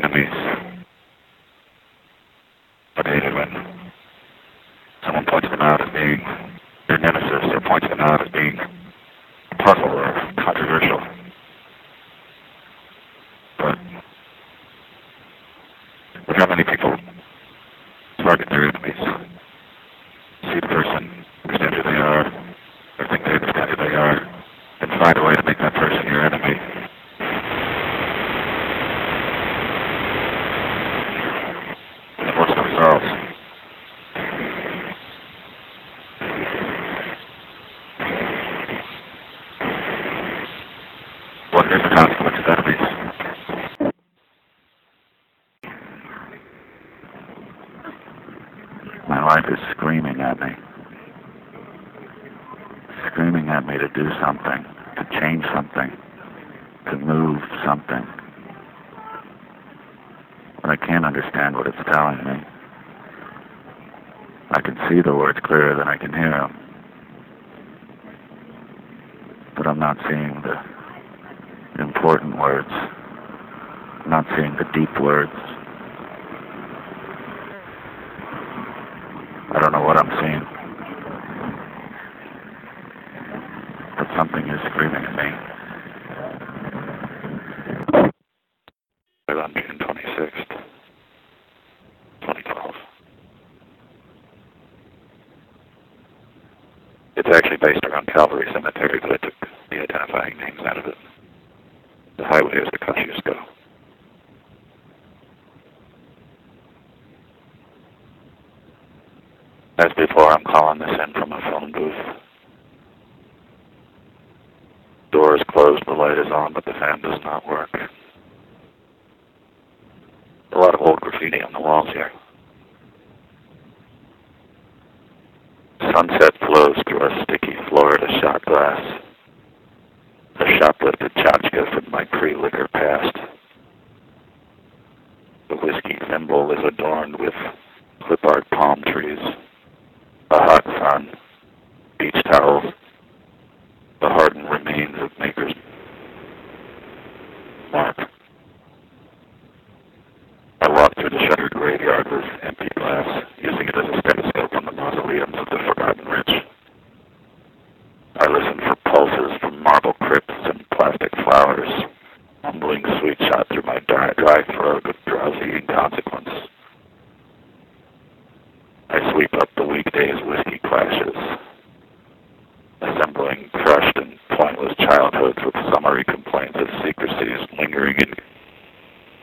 enemies. But I hate it when someone points them out as being their nemesis or points them out as being a puzzle or controversial. But with how many people target their enemies, see the person, understand who they are, or think they understand who they are, and find a way to make that person your enemy. And what's the result? What is the consequence of enemies? My life is screaming at me. Screaming at me to do something, to change something, to move something. But I can't understand what it's telling me. I can see the words clearer than I can hear them. But I'm not seeing the important words. I'm not seeing the deep words. I don't know what I'm seeing. But something is screaming at me. On June 26th, 2012. It's actually based around Calvary Cemetery, but I took the identifying names out of it. The highway is the Kosciuszko. As before, I'm calling this in from a phone booth. Door is closed, the light is on, but the fan does not work. A lot of old graffiti on the walls here. Sunset flows through our sticky Florida shot glass. A shoplifted tchotchke from my pre-liquor past. The whiskey thimble is adorned with clip art palm trees, a hot sun, beach towels, the hardened remains of Maker's Mark. I walk through the shuttered graveyard with empty glass, using it as a stethoscope on the mausoleums of the forgotten rich. I listen for pulses from marble crypts and plastic flowers, mumbling sweet shot through my dry throat with drowsy inconsequence. I sweep up the weekday's whiskey clashes, assembling crushed and pointless childhoods with summary complaints of secrecies lingering in